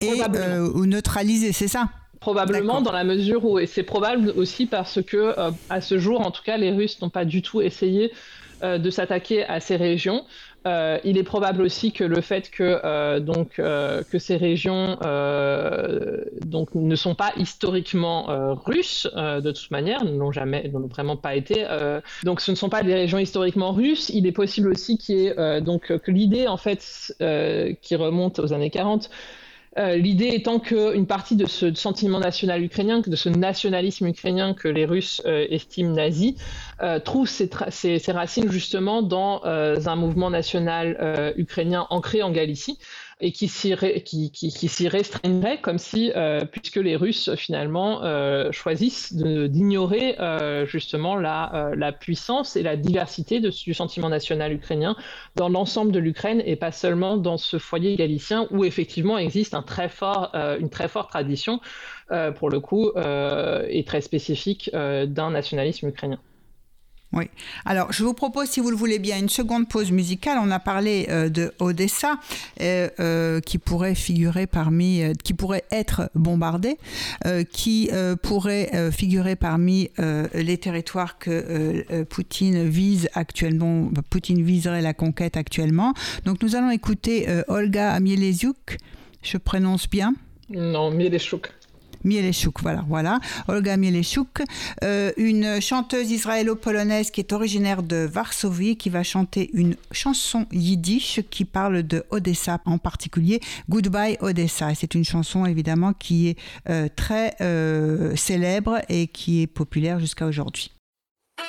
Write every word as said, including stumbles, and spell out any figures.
et euh, ou neutralisé, c'est ça? Probablement, D'accord. Dans la mesure où, et c'est probable aussi parce que euh, à ce jour, en tout cas, les Russes n'ont pas du tout essayé euh, de s'attaquer à ces régions. Euh, il est probable aussi que le fait que euh, donc euh, que ces régions euh, donc ne sont pas historiquement euh, russes euh, de toute manière, ne l'ont jamais, n'ont vraiment pas été. Euh, donc ce ne sont pas des régions historiquement russes. Il est possible aussi qu'il y ait euh, donc que l'idée en fait euh, qui remonte aux années quarante. Euh, l'idée étant qu'une partie de ce sentiment national ukrainien, de ce nationalisme ukrainien que les Russes euh, estiment nazi, euh, trouve ses, tra- ses, ses racines justement dans euh, un mouvement national euh, ukrainien ancré en Galicie et qui s'y, ré- qui, qui, qui s'y restreindrait comme si, euh, puisque les Russes finalement euh, choisissent de, d'ignorer euh, justement la, euh, la puissance et la diversité de, du sentiment national ukrainien dans l'ensemble de l'Ukraine et pas seulement dans ce foyer galicien où effectivement existe un très fort, euh, une très forte tradition euh, pour le coup euh, et très spécifique euh, d'un nationalisme ukrainien. Oui. Alors, je vous propose, si vous le voulez bien, une seconde pause musicale. On a parlé euh, de Odessa, euh, euh, qui pourrait figurer parmi, euh, qui pourrait être bombardée, euh, qui euh, pourrait euh, figurer parmi euh, les territoires que euh, Poutine vise actuellement. Poutine viserait la conquête actuellement. Donc, nous allons écouter euh, Olga Mieleziouk. Je prononce bien? Non, Mieleziouk. Mieleziouk, voilà, voilà. Olga Mieleziouk, euh, une chanteuse israélo-polonaise qui est originaire de Varsovie, qui va chanter une chanson yiddish qui parle de Odessa, en particulier Goodbye Odessa. Et c'est une chanson évidemment qui est euh, très euh, célèbre et qui est populaire jusqu'à aujourd'hui.